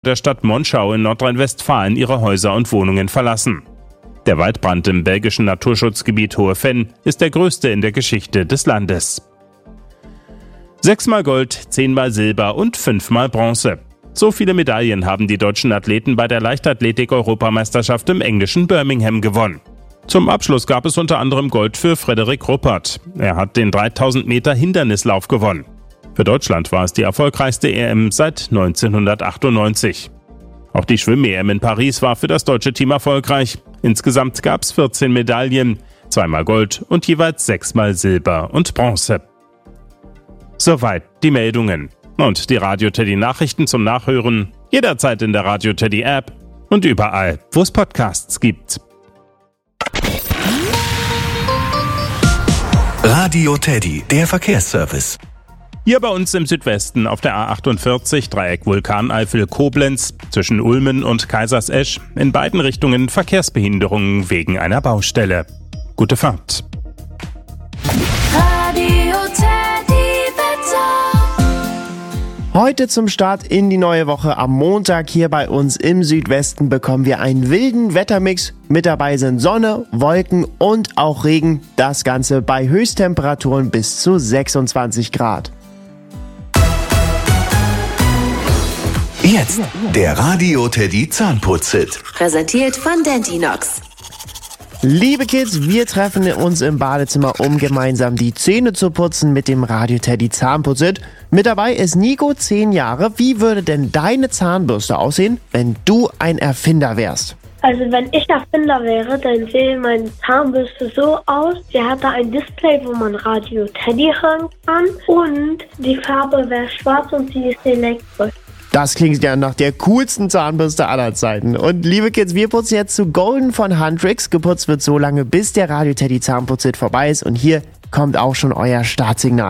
der Stadt Monschau in Nordrhein-Westfalen ihre Häuser und Wohnungen verlassen. Der Waldbrand im belgischen Naturschutzgebiet Hohe Venn ist der größte in der Geschichte des Landes. 6-mal Gold, 10-mal Silber und 5-mal Bronze. So viele Medaillen haben die deutschen Athleten bei der Leichtathletik-Europameisterschaft im englischen Birmingham gewonnen. Zum Abschluss gab es unter anderem Gold für Frederik Ruppert. Er hat den 3000 Meter Hindernislauf gewonnen. Für Deutschland war es die erfolgreichste EM seit 1998. Auch die Schwimm-EM in Paris war für das deutsche Team erfolgreich. Insgesamt gab es 14 Medaillen, 2-mal Gold und jeweils 6-mal Silber und Bronze. Soweit die Meldungen. Und die Radio Teddy Nachrichten zum Nachhören jederzeit in der Radio Teddy App und überall, wo es Podcasts gibt. Radio Teddy, der Verkehrsservice. Hier bei uns im Südwesten auf der A48 Dreieck Vulkaneifel-Koblenz zwischen Ulmen und Kaisersesch in beiden Richtungen Verkehrsbehinderungen wegen einer Baustelle. Gute Fahrt. Radio Teddy Wetter. Heute zum Start in die neue Woche am Montag hier bei uns im Südwesten bekommen wir einen wilden Wettermix. Mit dabei sind Sonne, Wolken und auch Regen. Das Ganze bei Höchsttemperaturen bis zu 26 Grad. Jetzt der Radio Teddy Zahnputz-Hit. Präsentiert von Dentinox. Liebe Kids, wir treffen uns im Badezimmer, um gemeinsam die Zähne zu putzen mit dem Radio Teddy Zahnputz-Hit. Mit dabei ist Nico, 10 Jahre. Wie würde denn deine Zahnbürste aussehen, wenn du ein Erfinder wärst? Also wenn ich Erfinder wäre, dann sähe meine Zahnbürste so aus. Sie hatte ein Display, wo man Radio Teddy hören kann. Und die Farbe wäre schwarz und sie ist elektrisch. Das klingt ja nach der coolsten Zahnbürste aller Zeiten. Und liebe Kids, wir putzen jetzt zu Golden von Huntrix. Geputzt wird so lange, bis der Radio Teddy Zahnputz-Hit vorbei ist. Und hier kommt auch schon euer Startsignal.